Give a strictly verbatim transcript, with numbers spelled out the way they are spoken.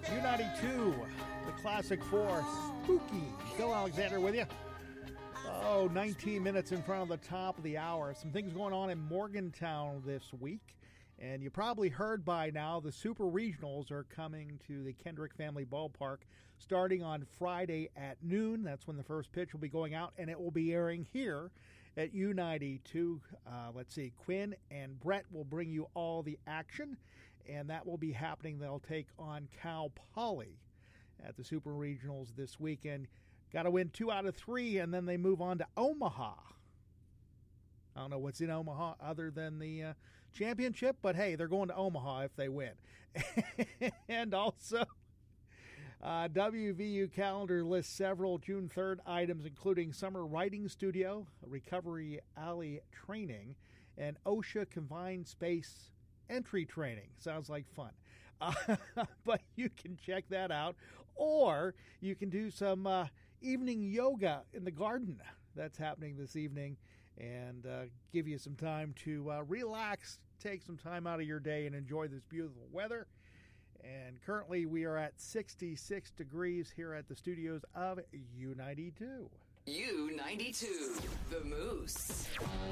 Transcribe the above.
U ninety-two, the Classic Four, Spooky. Bill Alexander with you. Oh, nineteen minutes in front of the top of the hour. Some things going on in Morgantown this week. And you probably heard by now the Super Regionals are coming to the Kendrick Family Ballpark starting on Friday at noon. That's when the first pitch will be going out, and it will be airing here at U ninety-two. Uh, let's see, Quinn and Brett will bring you all the action, and that will be happening. They'll take on Cal Poly at the Super Regionals this weekend. Got to win two out of three, and then they move on to Omaha. I don't know what's in Omaha other than the uh, championship, but hey, they're going to Omaha if they win. And also, uh, W V U calendar lists several June third items, including Summer Writing Studio, Recovery Alley Training, and OSHA Confined Space Entry Training. Sounds like fun. Uh, but you can check that out, or you can do some uh, evening yoga in the garden. That's happening this evening, and uh, give you some time to uh, relax, take some time out of your day, and enjoy this beautiful weather. And currently we are at sixty-six degrees here at the studios of U ninety-two. U ninety-two, The Moose.